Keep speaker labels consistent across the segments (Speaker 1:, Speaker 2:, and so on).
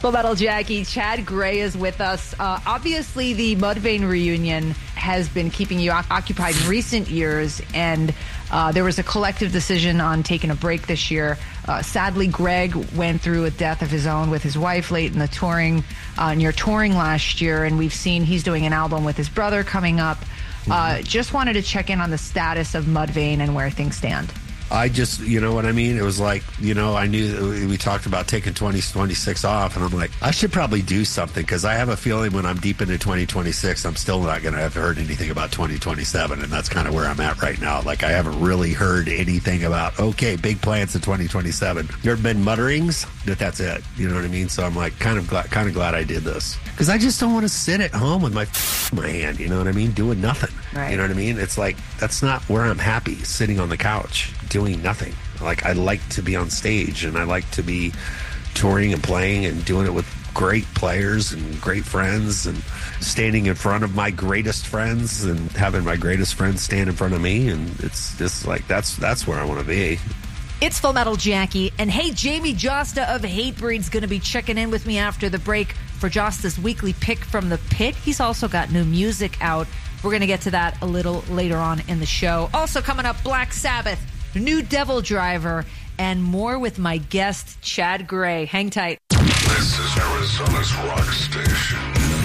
Speaker 1: Full Metal Jackie, Chad Gray is with us. Obviously, the Mudvayne reunion has been keeping you occupied in recent years, and there was a collective decision on taking a break this year. Sadly, Greg went through a death of his own with his wife late in the touring, near touring last year, and we've seen he's doing an album with his brother coming up. Just wanted to check in on the status of Mudvayne and where things stand.
Speaker 2: I just, you know what I mean? It was like, you know, I knew we talked about taking 2026 off, and I'm like, I should probably do something, because I have a feeling when I'm deep into 2026, I'm still not going to have heard anything about 2027, and that's kind of where I'm at right now. Like, I haven't really heard anything about, okay, big plans in 2027. There have been mutterings that that's it. You know what I mean? So I'm like, kind of glad I did this, because I just don't want to sit at home with my hand, you know what I mean, doing nothing.
Speaker 1: Right.
Speaker 2: You know what I mean? It's like, that's not where I'm happy, sitting on the couch doing nothing. Like, I like to be on stage, and I like to be touring and playing and doing it with great players and great friends, and standing in front of my greatest friends and having my greatest friends stand in front of me. And it's just like, that's where I want to be.
Speaker 1: It's Full Metal Jackie, and hey, Jamie Josta of Hatebreed's going to be checking in with me after the break for Josta's weekly pick from the pit. He's also got new music out. We're going to get to that a little later on in the show. Also coming up, Black Sabbath, new Devil Driver, and more with my guest, Chad Gray. Hang tight.
Speaker 3: This is Arizona's rock station,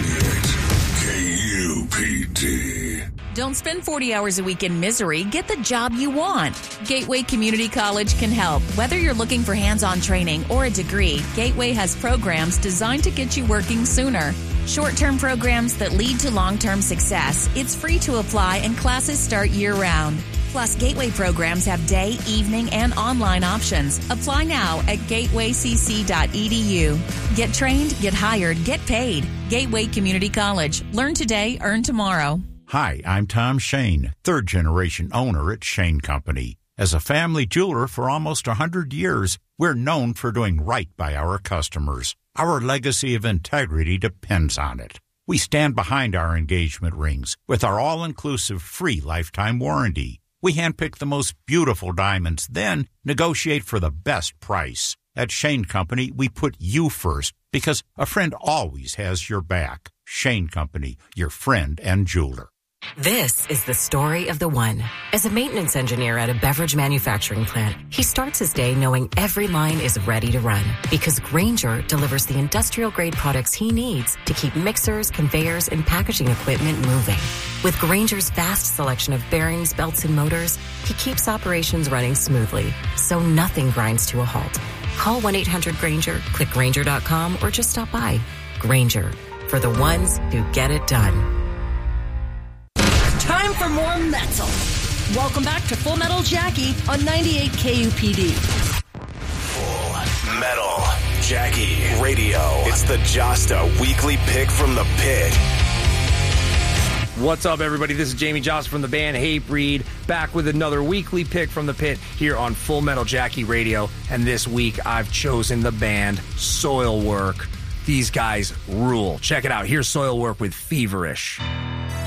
Speaker 3: 98 KUPD.
Speaker 4: Don't spend 40 hours a week in misery. Get the job you want. Gateway Community College can help. Whether you're looking for hands-on training or a degree, Gateway has programs designed to get you working sooner. Short-term programs that lead to long-term success. It's free to apply, and classes start year-round. Plus, Gateway programs have day, evening, and online options. Apply now at gatewaycc.edu. Get trained, get hired, get paid. Gateway Community College. Learn today, earn tomorrow.
Speaker 5: Hi, I'm Tom Shane, third-generation owner at Shane Company. As a family jeweler for almost 100 years, we're known for doing right by our customers. Our legacy of integrity depends on it. We stand behind our engagement rings with our all-inclusive free lifetime warranty. We handpick the most beautiful diamonds, then negotiate for the best price. At Shane Company, we put you first because a friend always has your back. Shane Company, your friend and jeweler.
Speaker 6: This is the story of the one. As a maintenance engineer at a beverage manufacturing plant, he starts his day knowing every line is ready to run because Grainger delivers the industrial-grade products he needs to keep mixers, conveyors, and packaging equipment moving. With Grainger's vast selection of bearings, belts, and motors, he keeps operations running smoothly, so nothing grinds to a halt. Call 1-800-GRAINGER, click Grainger.com, or just stop by. Grainger, for the ones who get it done.
Speaker 7: Time for more metal. Welcome back to Full Metal Jackie on 98 KUPD.
Speaker 3: Full Metal Jackie Radio. It's the Josta Weekly Pick from the Pit.
Speaker 8: What's up, everybody? This is Jamie Josta from the band Hatebreed, back with another weekly pick from the pit here on Full Metal Jackie Radio. And this week, I've chosen the band Soilwork. These guys rule. Check it out. Here's Soilwork with Feverish.